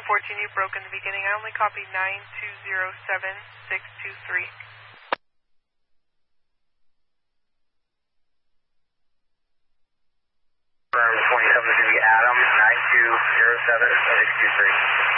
14, you broke in the beginning. I only copied 9207623. 27 to be Adam, 9207623.